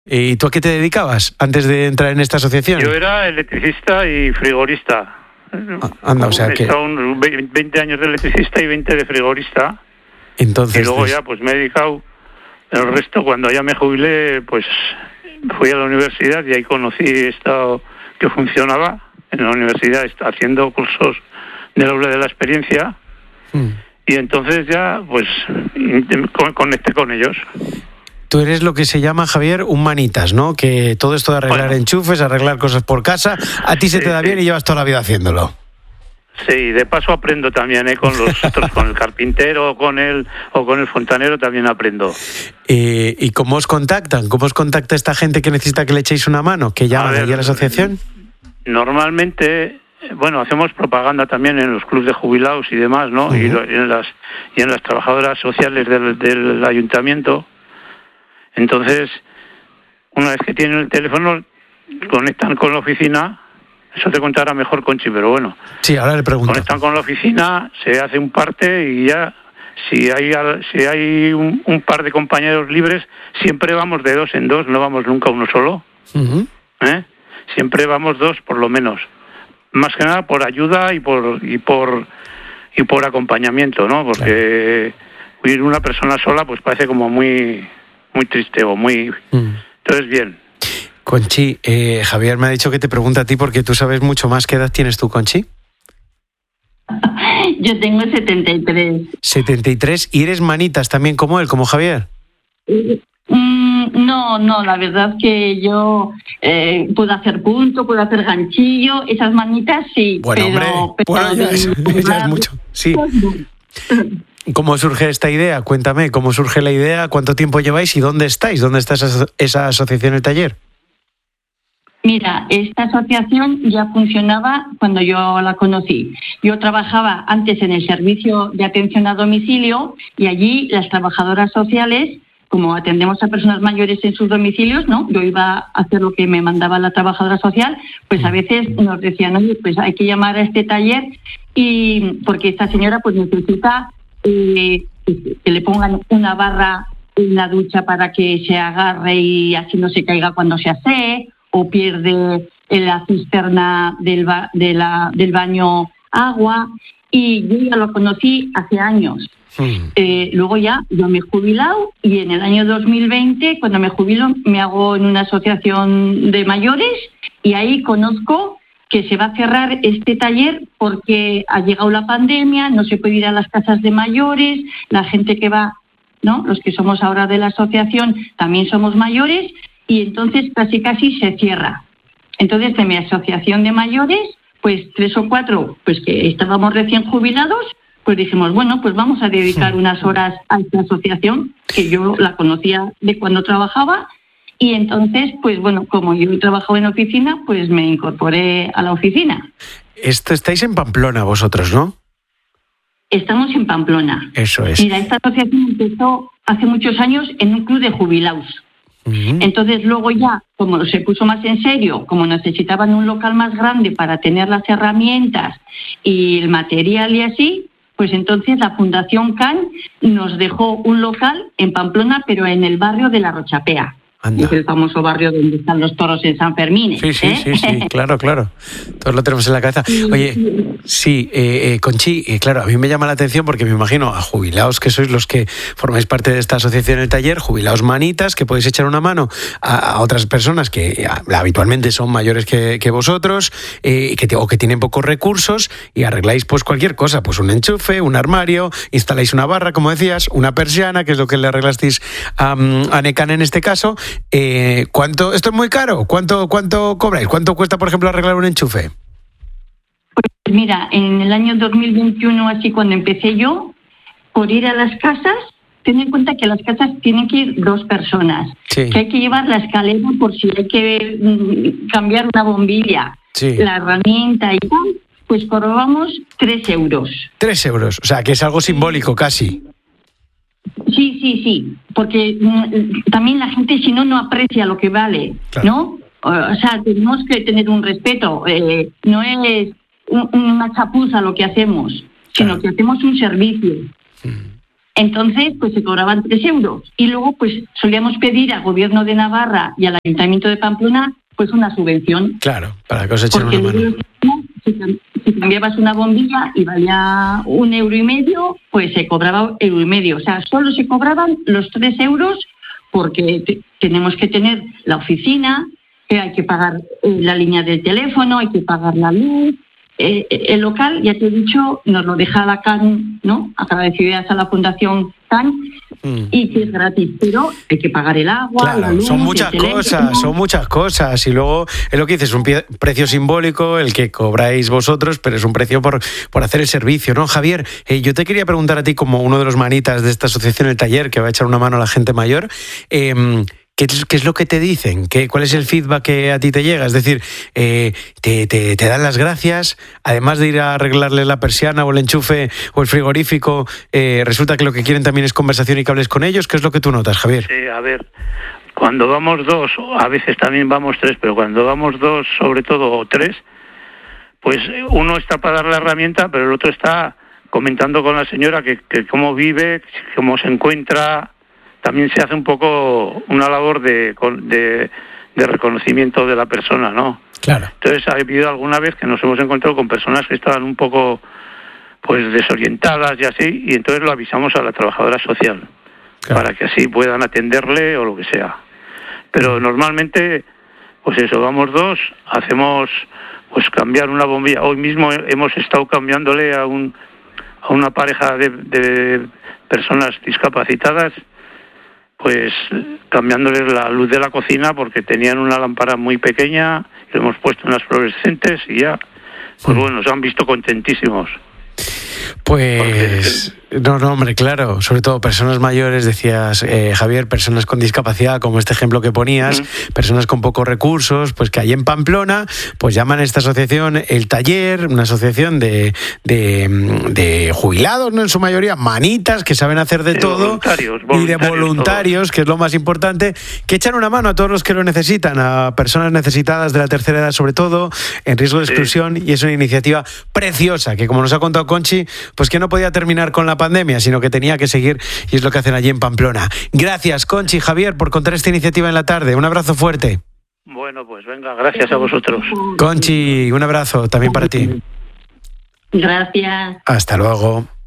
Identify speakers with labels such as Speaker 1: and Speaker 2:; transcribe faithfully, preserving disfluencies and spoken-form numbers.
Speaker 1: ¿Y tú a qué te dedicabas antes de entrar en esta asociación?
Speaker 2: Yo era electricista y frigorista.
Speaker 1: Ah, anda, o sea
Speaker 2: He
Speaker 1: que...
Speaker 2: estado un veinte años de electricista y veinte de frigorista.
Speaker 1: Entonces,
Speaker 2: y luego
Speaker 1: pues...
Speaker 2: ya pues me he dedicado, el resto cuando ya me jubilé, pues fui a la universidad y ahí conocí esto que funcionaba en la universidad, haciendo cursos del aula de la experiencia. Hmm. Y entonces ya pues conecté con ellos.
Speaker 1: Tú eres lo que se llama, Javier, un manitas, ¿no? Que todo esto de arreglar bueno. enchufes, arreglar cosas por casa, a ti se sí, te da sí. bien y llevas toda la vida haciéndolo.
Speaker 2: Sí, de paso aprendo también, ¿eh? Con los otros, con el carpintero, con el o con el fontanero también aprendo.
Speaker 1: Eh, ¿Y cómo os contactan? ¿Cómo os contacta esta gente que necesita que le echéis una mano? ¿Que llaman allí a la asociación?
Speaker 2: Normalmente, bueno, hacemos propaganda también en los clubes de jubilados y demás, ¿no? Uh-huh. y, y en las y en las trabajadoras sociales del, del ayuntamiento. Entonces, una vez que tienen el teléfono, conectan con la oficina. Eso te contará mejor Conchi, pero bueno.
Speaker 1: Sí, ahora le pregunto.
Speaker 2: Conectan con la oficina, se hace un parte y ya, si hay si hay un, un par de compañeros libres, siempre vamos de dos en dos, no vamos nunca uno solo. Uh-huh. ¿Eh? Siempre vamos dos, por lo menos. Más que nada por ayuda y por y por y por acompañamiento, ¿no? Porque claro. ir una persona sola, pues parece como muy muy triste o muy... Uh-huh. Entonces, bien.
Speaker 1: Conchi, eh, Javier me ha dicho que te pregunta a ti porque tú sabes mucho más. ¿Qué edad tienes tú, Conchi?
Speaker 3: Yo tengo setenta y tres.
Speaker 1: setenta y tres. ¿Y eres manitas también como él, como Javier?
Speaker 3: Mm, no, no, la verdad que yo eh, puedo hacer punto, puedo hacer ganchillo, esas manitas sí.
Speaker 1: Bueno,
Speaker 3: pero,
Speaker 1: hombre,
Speaker 3: pero
Speaker 1: bueno, ya, es, ya es mucho, sí. ¿Cómo surge esta idea? Cuéntame, ¿cómo surge la idea? ¿Cuánto tiempo lleváis y dónde estáis? ¿Dónde está esa, esa asociación, el taller?
Speaker 3: Mira, esta asociación ya funcionaba cuando yo la conocí. Yo trabajaba antes en el servicio de atención a domicilio y allí las trabajadoras sociales, como atendemos a personas mayores en sus domicilios, ¿no? Yo iba a hacer lo que me mandaba la trabajadora social, pues a veces nos decían, oye, pues hay que llamar a este taller y porque esta señora pues necesita eh, que le pongan una barra en la ducha para que se agarre y así no se caiga cuando se asee, o pierde en la cisterna del, ba- de la, del baño agua, y yo ya lo conocí hace años. Sí. Eh, luego ya yo me he jubilado y en el año dos mil veinte, cuando me jubilo, me hago en una asociación de mayores y ahí conozco que se va a cerrar este taller porque ha llegado la pandemia, no se puede ir a las casas de mayores, la gente que va, ¿no? Los que somos ahora de la asociación también somos mayores, y entonces casi casi se cierra. Entonces, de mi asociación de mayores, pues tres o cuatro, pues que estábamos recién jubilados, pues dijimos, bueno, pues vamos a dedicar unas horas a esta asociación, que yo la conocía de cuando trabajaba, y entonces, pues bueno, como yo trabajo en oficina, pues me incorporé a la oficina.
Speaker 1: Esto estáis en Pamplona vosotros, ¿no?
Speaker 3: Estamos en Pamplona.
Speaker 1: Eso es.
Speaker 3: Mira, esta asociación empezó hace muchos años en un club de jubilados. Uh-huh. Entonces luego ya, como se puso más en serio, como necesitaban un local más grande para tener las herramientas y el material y así, pues entonces la Fundación C A N nos dejó un local en Pamplona, pero en el barrio de La Rochapea.
Speaker 1: Anda.
Speaker 3: Es el famoso barrio donde están los toros en San Fermín.
Speaker 1: Sí, sí,
Speaker 3: ¿eh?
Speaker 1: sí, sí, claro, claro. Todos lo tenemos en la cabeza. Oye, sí, eh, eh, Conchi, eh, claro, a mí me llama la atención porque me imagino a jubilados que sois los que formáis parte de esta asociación en el taller, jubilados manitas, que podéis echar una mano a, a otras personas que a, habitualmente son mayores que, que vosotros, eh, que te, o que tienen pocos recursos, y arregláis pues cualquier cosa, pues un enchufe, un armario, instaláis una barra, como decías, una persiana, que es lo que le arreglasteis a, a Necan en este caso. Eh, ¿cuánto, esto es muy caro? ¿Cuánto, cuánto cobráis? ¿Cuánto cuesta, por ejemplo, arreglar un enchufe?
Speaker 3: Pues mira, en el año dos mil veintiuno, así cuando empecé yo, por ir a las casas, ten en cuenta que a las casas tienen que ir dos personas, sí. Que hay que llevar la escalera por si hay que mm, cambiar una bombilla, sí. La herramienta y tal, pues cobramos tres euros.
Speaker 1: Tres euros, o sea, que es algo simbólico casi.
Speaker 3: Sí, sí, sí, porque mm, también la gente si no, no aprecia lo que vale, claro. ¿No? O sea, tenemos que tener un respeto, eh, no es un, una chapuza lo que hacemos, sino claro. Que hacemos un servicio. Entonces, pues se cobraban tres euros. Y luego, pues solíamos pedir al Gobierno de Navarra y al Ayuntamiento de Pamplona, pues una subvención.
Speaker 1: Claro, para que os echen una mano.
Speaker 3: Si cambiabas una bombilla y valía un euro y medio, pues se cobraba euro y medio. O sea, solo se cobraban los tres euros porque te, tenemos que tener la oficina, que hay que pagar eh, la línea del teléfono, hay que pagar la luz. Eh, el local, ya te he dicho, nos lo deja la C A N, ¿no? Agradecidas a la Fundación C A N, mm. y que es gratis, pero hay que pagar el agua,
Speaker 1: claro,
Speaker 3: la luz,
Speaker 1: son muchas cosas, son muchas cosas. Y luego, es lo que dices, es un pie, precio simbólico el que cobráis vosotros, pero es un precio por, por hacer el servicio, ¿no? Javier, eh, yo te quería preguntar a ti, como uno de los manitas de esta asociación El Taller, que va a echar una mano a la gente mayor, eh, ¿Qué es, ¿Qué es lo que te dicen? ¿Qué, ¿Cuál es el feedback que a ti te llega? Es decir, eh, te, te, te dan las gracias, además de ir a arreglarle la persiana o el enchufe o el frigorífico, eh, resulta que lo que quieren también es conversación y que hables con ellos. ¿Qué es lo que tú notas, Javier?
Speaker 2: Sí, a ver, cuando vamos dos, a veces también vamos tres, pero cuando vamos dos, sobre todo, o tres, pues uno está para dar la herramienta, pero el otro está comentando con la señora que, que cómo vive, cómo se encuentra. También se hace un poco una labor de, de, de reconocimiento de la persona, ¿no?
Speaker 1: Claro.
Speaker 2: Entonces ha habido alguna vez que nos hemos encontrado con personas que estaban un poco pues desorientadas y así, y entonces lo avisamos a la trabajadora social, claro, para que así puedan atenderle o lo que sea. Pero normalmente, pues eso, vamos dos, hacemos pues cambiar una bombilla. Hoy mismo hemos estado cambiándole a un a una pareja de, de personas discapacitadas, pues cambiándoles la luz de la cocina porque tenían una lámpara muy pequeña, le hemos puesto unas fluorescentes y ya, pues bueno, se han visto contentísimos.
Speaker 1: Pues no, no, hombre, claro, sobre todo personas mayores, decías, eh, Javier, personas con discapacidad, como este ejemplo que ponías, uh-huh. personas con pocos recursos, pues que ahí en Pamplona, pues llaman a esta asociación El Taller, una asociación de, de, de jubilados, ¿no? En su mayoría, manitas, que saben hacer de, de todo,
Speaker 2: voluntarios,
Speaker 1: voluntarios, y de voluntarios,
Speaker 2: todos.
Speaker 1: que es lo más importante, que echan una mano a todos los que lo necesitan, a personas necesitadas de la tercera edad, sobre todo, en riesgo de exclusión, sí. Y es una iniciativa preciosa, que como nos ha contado Conchi, pues que no podía terminar con la pandemia, sino que tenía que seguir, y es lo que hacen allí en Pamplona. Gracias, Conchi, Javier, por contar esta iniciativa en la tarde. Un abrazo fuerte.
Speaker 2: Bueno, pues venga, gracias a vosotros.
Speaker 1: Conchi, un abrazo también para ti.
Speaker 3: Gracias.
Speaker 1: Hasta luego.